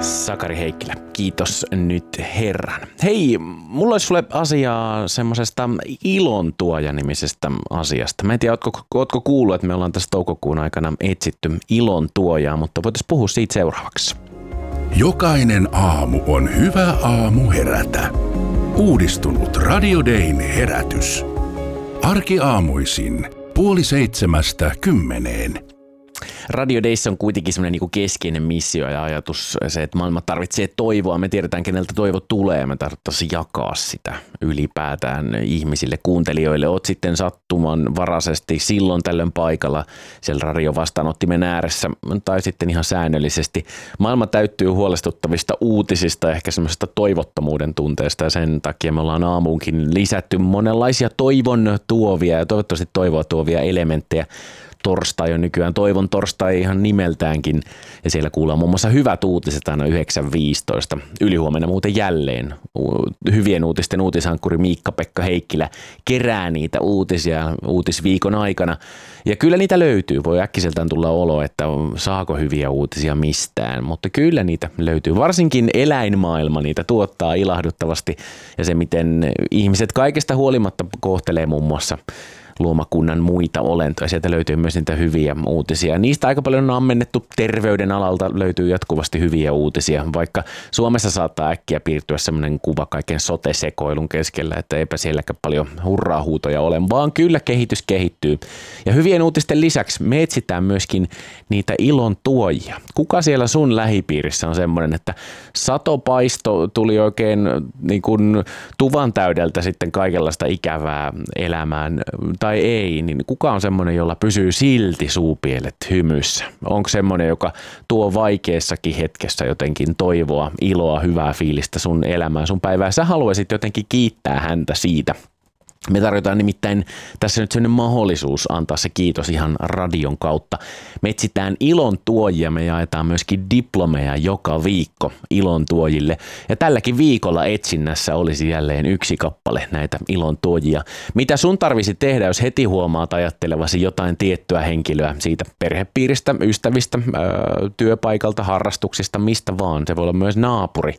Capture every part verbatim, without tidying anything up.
Sakari Heikkilä, kiitos nyt herran. Hei, mulla olisi sulle asiaa semmoisesta ilontuoja-nimisestä asiasta. Mä en tiedä, ootko, ootko kuullut, että me ollaan tässä toukokuun aikana etsitty ilontuojaa, mutta voitaisiin puhua siitä seuraavaksi. Jokainen aamu on hyvä aamu herätä. Uudistunut Radio Dayn herätys. Arkiaamuisin puoli seitsemästä kymmeneen. Radio Dayssä on kuitenkin semmoinen niin kuin keskeinen missio ja ajatus se, että maailma tarvitsee toivoa. Me tiedetään, keneltä toivo tulee. Me tarvittaisiin jakaa sitä ylipäätään ihmisille, kuuntelijoille. Oot sitten sattumanvaraisesti silloin tällöin paikalla siellä radiovastaanottimen ääressä tai sitten ihan säännöllisesti. Maailma täyttyy huolestuttavista uutisista, ehkä semmoisesta toivottomuuden tunteesta ja sen takia me ollaan aamuunkin lisätty monenlaisia toivon tuovia ja toivottavasti toivoa tuovia elementtejä. Torstai on nykyään toivon torstai ihan nimeltäänkin ja siellä kuullaan muun muassa hyvät uutiset aina yhdeksän viisitoista. Ylihuomenna muuten jälleen hyvien uutisten uutishankkuri Miikka-Pekka Heikkilä kerää niitä uutisia uutisviikon aikana ja kyllä niitä löytyy. Voi äkkiseltään tulla olo, että saako hyviä uutisia mistään, mutta kyllä niitä löytyy. Varsinkin eläinmaailma niitä tuottaa ilahduttavasti ja se miten ihmiset kaikesta huolimatta kohtelee muun muassa luomakunnan muita olentoja. Sieltä löytyy myös niitä hyviä uutisia. Niistä aika paljon on ammennettu terveyden alalta, löytyy jatkuvasti hyviä uutisia, vaikka Suomessa saattaa äkkiä piirtyä sellainen kuva kaiken sote-sekoilun keskellä, että eipä sielläkään paljon hurraa-huutoja ole, vaan kyllä kehitys kehittyy. Ja hyvien uutisten lisäksi me etsitään myöskin niitä ilon tuojia. Kuka siellä sun lähipiirissä on semmoinen, että satopaisto tuli oikein niin kuin tuvan täydeltä sitten kaikenlaista ikävää elämään tai ei, niin kuka on semmoinen, jolla pysyy silti suupielet hymyssä? Onko semmoinen, joka tuo vaikeassakin hetkessä jotenkin toivoa, iloa, hyvää fiilistä sun elämään, sun päivää? Sä haluaisit jotenkin kiittää häntä siitä. Me tarjotaan nimittäin tässä nyt sellainen mahdollisuus antaa se kiitos ihan radion kautta. Me etsitään ilon tuojia, me jaetaan myöskin diplomeja joka viikko ilon tuojille. Ja tälläkin viikolla etsinnässä olisi jälleen yksi kappale näitä ilon tuojia. Mitä sun tarvisi tehdä, jos heti huomaat ajattelevasi jotain tiettyä henkilöä siitä perhepiiristä, ystävistä, työpaikalta, harrastuksista, mistä vaan. Se voi olla myös naapuri.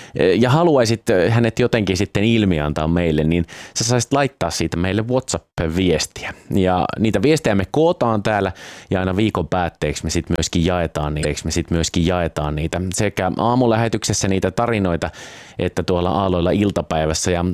Ja haluaisit hänet jotenkin sitten ilmiantaa meille, niin sä saisit laittaa siitä meille WhatsApp-viestiä. Ja niitä viestejä me kootaan täällä ja aina viikon päätteeksi me sitten myöskin jaetaan niitä. Me sit myöskin jaetaan niitä sekä aamulähetyksessä niitä tarinoita, että tuolla aalloilla iltapäivässä. Ja